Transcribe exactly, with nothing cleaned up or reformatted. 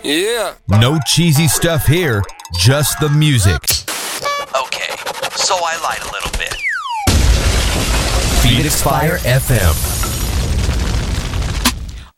Yeah. No cheesy stuff here, just the music. Okay, so I lied a little bit. Phoenix Fire F M.